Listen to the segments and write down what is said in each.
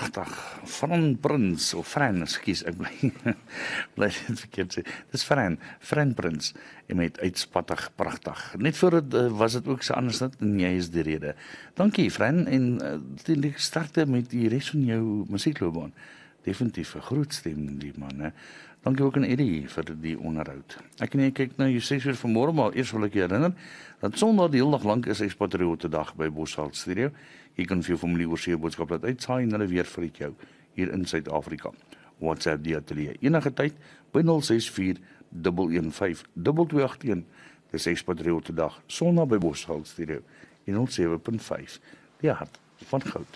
pragtig. Fran Prins, of Fran, ekskuus, ek bly dit verkeerd sê. Dis Fran Prins, en met uitspattig pragtig. Net voor het was dit ook so anders net, en jy is die rede. Dankie Fran, en die sterkte met die res van jou musiekloopbaan. Definitief 'n groot stem, die man, hè. Dankie ook aan Eddie vir die onderhoud. Ek en jy kyk na jou 6 uur vanmôre, maar eers wil ek jou herinner, dat Sondag die hele dag lank is Ex-Patriote Dag by Bosveld Studio. Jy kan vir jou familie oor se boodskap laat uitsaai en hulle weer vir jou hier in Suid-Afrika. WhatsApp die ateljee. Enige tyd by 064 115 2281. Dis Ex-Patriote Dag, Sondag by Bosveld Studio in 107.5. Die hart van goud.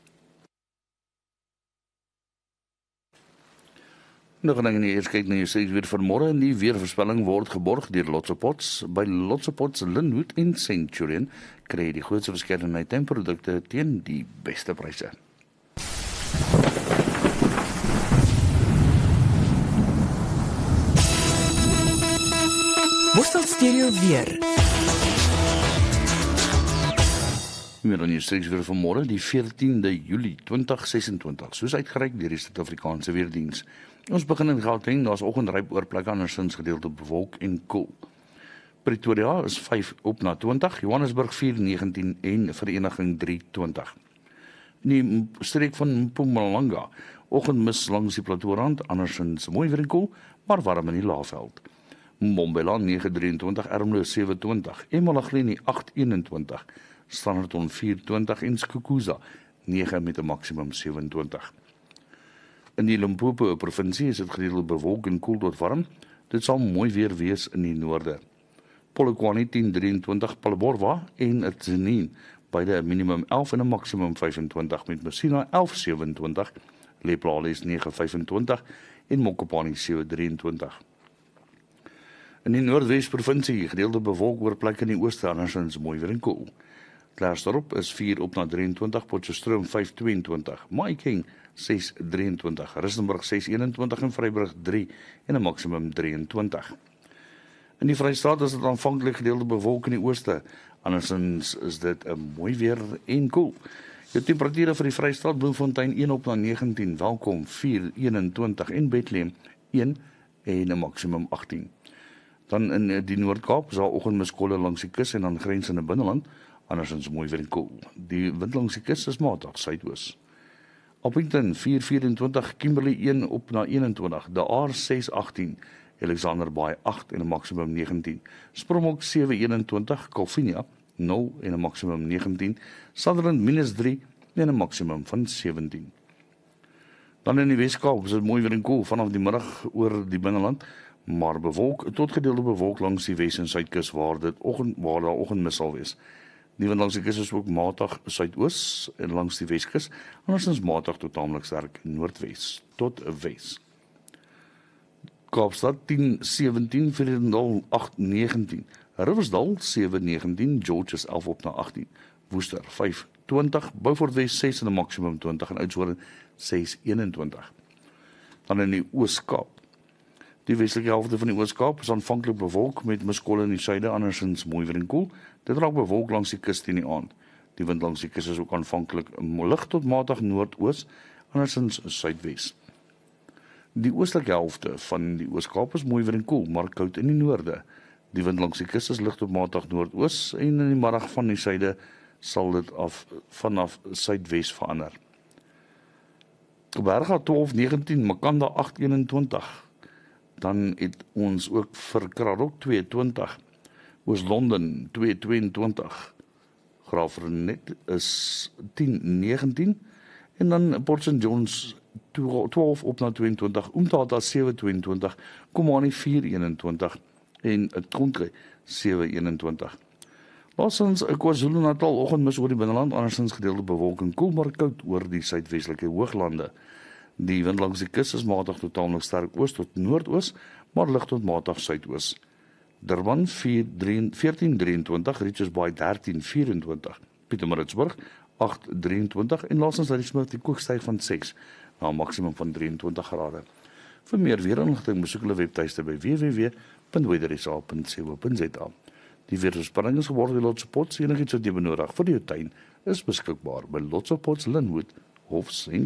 Nou gaan ek eers kyk na jou 6 uur vanmôre en die weervoorspelling word geborg deur Lotse Pots. By Lotse Pots Linwood en Centurion kry jy die grootste verskeidenheid tuinprodukte teen die beste pryse. Bosveld Stereo weer. Meer dan jou 6 uur vanmôre, die 14de Julie 2026, soos uitgereik deur die Suid-Afrikaanse Weerdiens. Ons begin in Gauteng, daar is oggendryp oor plekke andersins gedeelte bewolk en koel. Pretoria is 5 op na 20, Johannesburg 4:19 en Vereniging 3:20. In die streek van Mpumalanga, oggendmis langs die plateaurand, andersins mooi weer en koel, maar warm in die Laagveld. Mbombela 9:23, Ermelo 7:20, Emalahleni 8:21, Standerton 4:20 en Skukuza 9 met 'n maksimum 27. In die Limpopo provinsie is dit gedeeltelik bewolk en koel tot warm. Dit sal mooi weer wees in die noorde. Polokwane 10:23, Palborwa en Tzaneen, beide 'n minimum 11 en 'n maksimum 25 met Messina 11:27, Lephalale 9:25 en Mokopane 7:23. In die Noordwes provinsie gedeeltelik bewolk oor plekke in die ooste, andersins mooi weer en koel. Klerksdorp is 4 op na 23, Potchefstroom 5:22, Mahikeng 6:23, Rustenburg 6:21 en Vryburg 3 en 'n maksimum 23. In die Vrystaat is dit aanvanklik gedeeltelik bewolk in die ooste, andersins is dit 'n mooi weer en koel. Jou temperature vir die Vrystaat: Bloemfontein 1 op na 19, Welkom 4:21 en Bethlehem 1 en 'n maksimum 18. Dan in die Noord-Kaap is daar oggendmiskolle langs die kus en dan grensende binneland, andersins mooi weer en koel. Die wind langs die kus is matig suidoos. Appington 4:24, Kimberley 1 op na 21, De Aar 6:18, Alexander Baai 8 en 'n maksimum 19, Spromok 7:21, Kolfinia 0 en 'n maksimum 19, Sutherland -3 en 'n maksimum van 17. Dan in die Weskaap is dit mooi weer en koel vanaf die middag oor die binneland, maar bewolk tot gedeelte bewolk langs die Wes- en Suidkus waar daar oggendmis sal wees. Die wind langs die kus is ook matig suidoos en langs die Weskus, andersins matig tot taamlik sterk noordwes tot wes. Kaapstad 10:17, Vredendal 8:19, Riversdal 7:19, George is 11 op na 18, Woester 5:20, Beaufort Wes 6 en 'n maksimum 20 en Oudtshoorn 6:21. Dan in die Oos-Kaap. Die westelike helfte van die Oos-Kaap is aanvanklik bewolk met miskolle in die suide, andersins mooi weer en koel. Dit raak bewolk langs die kus teen die aand. Die wind langs die kus is ook aanvanklik lig tot matig noordoos, andersins suidwes. Die oostelike helfte van die Oos-Kaap is mooi weer en koel, maar koud in die noorde. Die wind langs die kus is lig tot matig noordoos en in die middag van die suide sal dit vanaf suidwes verander. Berga 12:19, Makanda 8:21. Dan het ons ook vir Kraddock 2:20, Oos-London 2:22, Graafrenet is 10:19 en dan Port St. John's 12 op na 22, Umtata 7:22, Komani 4:21 en Kontre 7:21. Laasens KwaZulu-Natal oggendmis oor die binneland, andersins gedeelte bewolking, koel maar koud oor die suidwestelike hooglande. Die wind langs die kus is matig tot taamlik sterk oos tot noordoos, maar lig tot matig suidoos. Durban 14:23, Richards Bay 13:24, Pietermaritzburg 8:23 en laasens Ladysmith die kook styg van 6 na 'n maksimum van 23 grade. Vir meer weerinligting besoek hulle webtuiste by www.weatherisa.co.za. Die weervoorspelling is geword deur Lotse Pots. Enigiets wat jy benodig vir jou tuin is beskikbaar by Lotse Pots Linwood, Hof St.